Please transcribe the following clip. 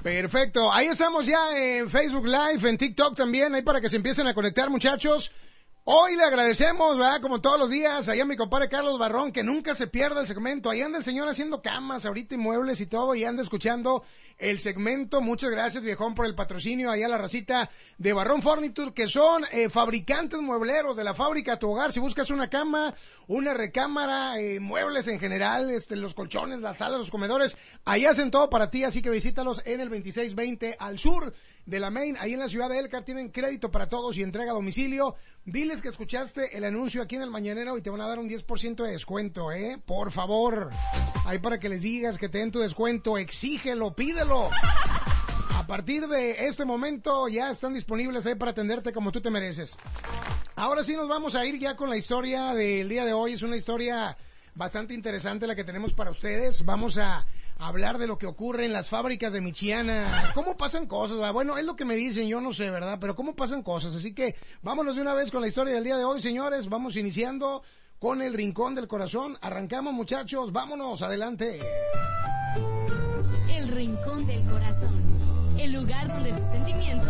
Perfecto, ahí estamos ya en Facebook Live, en TikTok también, ahí para que se empiecen a conectar, muchachos. Hoy le agradecemos, ¿verdad? Como todos los días, allá a mi compadre Carlos Barrón, que nunca se pierda el segmento. Ahí anda el señor haciendo camas ahorita y muebles y todo, y anda escuchando el segmento. Muchas gracias, viejón, por el patrocinio. Allá la racita de Barrón Furniture, que son fabricantes muebleros de la fábrica a tu hogar. Si buscas una cama, una recámara, muebles en general, los colchones, las salas, los comedores, ahí hacen todo para ti, así que visítalos en el 2620 al sur de la Main, ahí en la ciudad de Elkhart. Tienen crédito para todos y entrega a domicilio. Diles que escuchaste el anuncio aquí en el Mañanero y te van a dar un 10% de descuento, por favor. Ahí para que les digas que te den tu descuento, exígelo, pídelo. A partir de este momento ya están disponibles ahí para atenderte como tú te mereces. Ahora sí nos vamos a ir ya con la historia del día de hoy. Es una historia bastante interesante la que tenemos para ustedes. Vamos a hablar de lo que ocurre en las fábricas de Michiana. ¿Cómo pasan cosas? Bueno, es lo que me dicen, yo no sé, ¿verdad? Pero ¿cómo pasan cosas? Así que vámonos de una vez con la historia del día de hoy, señores. Vamos iniciando con el Rincón del Corazón. Arrancamos, muchachos. Vámonos, adelante. El Rincón del Corazón. El lugar donde tus sentimientos